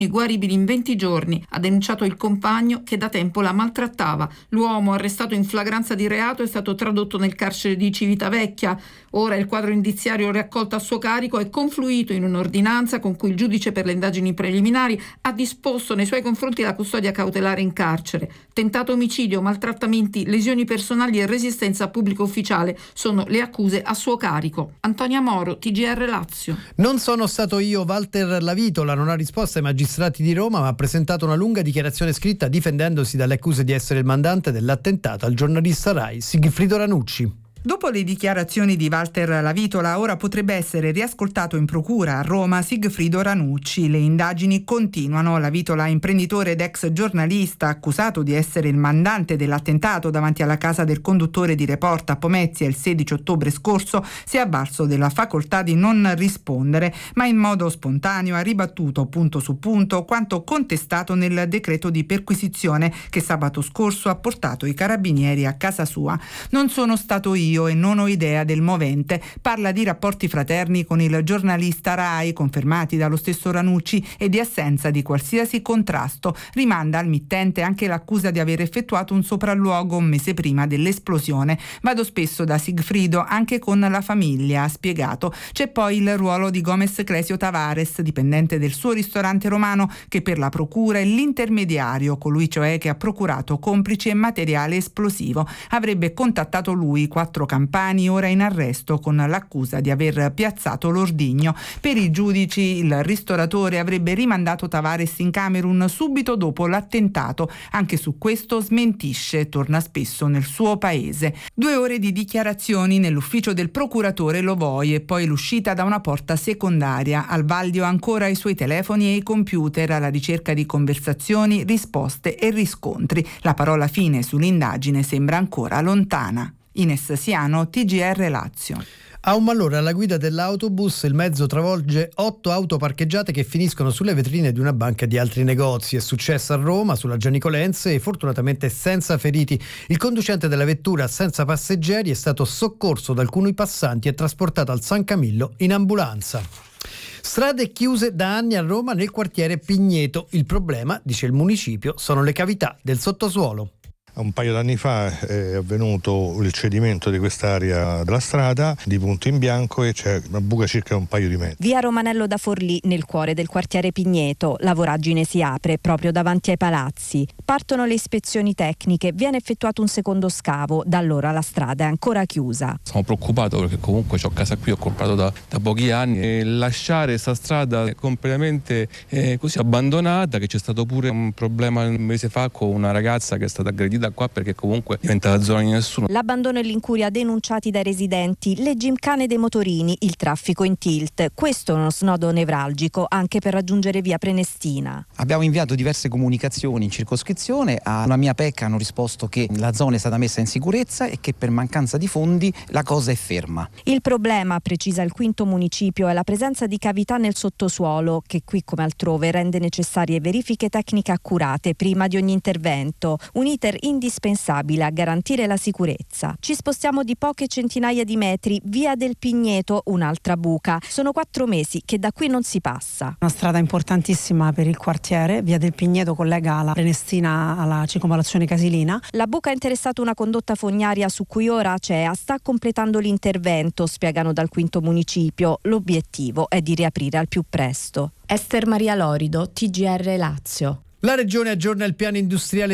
guaribili in 20 giorni, ha denunciato il compagno che da tempo la maltrattava. L'uomo, arrestato in flagranza di reato, è stato tradotto nel carcere di Civitavecchia. Ora il quadro indiziario raccolto a suo carico è confluito in un'ordinanza con cui il giudice per le indagini preliminari ha disposto nei suoi confronti la custodia cautelare in carcere. Tentato omicidio, maltrattamenti, lesioni personali e resistenza a pubblico ufficiale sono le accuse a suo carico. Antonia Moro, TGR Lazio. Non sono stato io. Walter Lavitola non ha risposto ai magistrati di Roma, ma ha presentato una lunga dichiarazione scritta difendendosi dalle accuse di essere il mandante dell'attentato al giornalista Rai Sigfrido Ranucci. Dopo le dichiarazioni di Walter Lavitola, ora potrebbe essere riascoltato in procura a Roma Sigfrido Ranucci. Le indagini continuano. Lavitola, imprenditore ed ex giornalista, accusato di essere il mandante dell'attentato davanti alla casa del conduttore di Report a Pomezia il 16 ottobre scorso, si è avvalso della facoltà di non rispondere, ma in modo spontaneo ha ribattuto punto su punto quanto contestato nel decreto di perquisizione che sabato scorso ha portato i carabinieri a casa sua. Non sono stato io e non ho idea del movente. Parla di rapporti fraterni con il giornalista Rai confermati dallo stesso Ranucci e di assenza di qualsiasi contrasto. Rimanda al mittente anche l'accusa di aver effettuato un sopralluogo un mese prima dell'esplosione. Vado spesso da Sigfrido anche con la famiglia, ha spiegato. C'è poi il ruolo di Gomez Cresio Tavares, dipendente del suo ristorante romano, che per la procura è l'intermediario, colui cioè che ha procurato complici e materiale esplosivo. Avrebbe contattato lui 4 campani ora in arresto con l'accusa di aver piazzato l'ordigno. Per i giudici il ristoratore avrebbe rimandato Tavares in Camerun subito dopo l'attentato. Anche su questo smentisce, torna spesso nel suo paese. 2 ore di dichiarazioni nell'ufficio del procuratore Lovoi e poi l'uscita da una porta secondaria. Al vaglio ancora i suoi telefoni e i computer alla ricerca di conversazioni, risposte e riscontri. La parola fine sull'indagine sembra ancora lontana. Ines Siano, TGR Lazio. A un malore alla guida dell'autobus, il mezzo travolge 8 auto parcheggiate che finiscono sulle vetrine di una banca di altri negozi. È successo a Roma, sulla Gianicolense, e fortunatamente senza feriti. Il conducente della vettura senza passeggeri è stato soccorso da alcuni passanti e trasportato al San Camillo in ambulanza. Strade chiuse da anni a Roma nel quartiere Pigneto. Il problema, dice il municipio, sono le cavità del sottosuolo. Un paio d'anni fa è avvenuto il cedimento di quest'area della strada di punto in bianco e c'è una buca circa un paio di metri. Via Romanello da Forlì, nel cuore del quartiere Pigneto. La voragine si apre proprio davanti ai palazzi. Partono le ispezioni tecniche, viene effettuato un secondo scavo. Da allora la strada è ancora chiusa. Sono preoccupato perché comunque ho casa qui, ho comprato da pochi anni, e lasciare questa strada completamente così abbandonata, che c'è stato pure un problema un mese fa con una ragazza che è stata aggredita qua perché comunque diventa la zona di nessuno. L'abbandono e l'incuria denunciati dai residenti, le gimcane dei motorini, il traffico in tilt. Questo è uno snodo nevralgico anche per raggiungere via Prenestina. Abbiamo inviato diverse comunicazioni in circoscrizione. Alla mia PEC hanno risposto che la zona è stata messa in sicurezza e che per mancanza di fondi la cosa è ferma. Il problema, precisa il quinto municipio, è la presenza di cavità nel sottosuolo che qui come altrove rende necessarie verifiche tecniche accurate prima di ogni intervento. Un iter indispensabile a garantire la sicurezza. Ci spostiamo di poche centinaia di metri, via del Pigneto, un'altra buca. Sono 4 mesi che da qui non si passa. Una strada importantissima per il quartiere, via del Pigneto collega la Prenestina alla circonvallazione Casilina. La buca ha interessato una condotta fognaria su cui ora ACEA sta completando l'intervento, spiegano dal quinto municipio. L'obiettivo è di riaprire al più presto. Ester Maria Lorido, TGR Lazio. La Regione aggiorna il piano industriale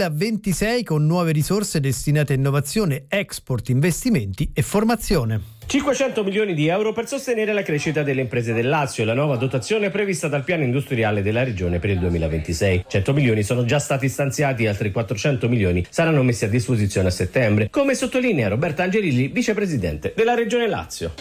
2026 con nuove risorse destinate a innovazione, export, investimenti e formazione. 500 milioni di euro per sostenere la crescita delle imprese del Lazio e la nuova dotazione prevista dal piano industriale della Regione per il 2026. 100 milioni sono già stati stanziati e altri 400 milioni saranno messi a disposizione a settembre, come sottolinea Roberta Angelilli, vicepresidente della Regione Lazio.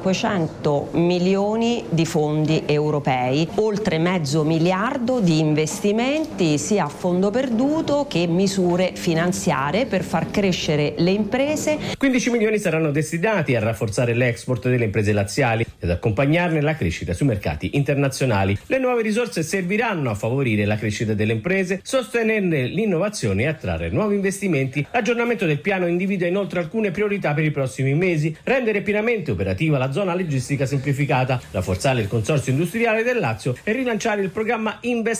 500 milioni di fondi europei, oltre $500 miliardi di investimenti sia a fondo perduto che misure finanziarie per far crescere le imprese. 15 milioni saranno destinati a rafforzare rafforzare l'export delle imprese laziali ed accompagnarne la crescita sui mercati internazionali. Le nuove risorse serviranno a favorire la crescita delle imprese, sostenerne l'innovazione e attrarre nuovi investimenti. L'aggiornamento del piano individua inoltre alcune priorità per i prossimi mesi: rendere pienamente operativa la zona logistica semplificata, rafforzare il consorzio industriale del Lazio e rilanciare il programma Invest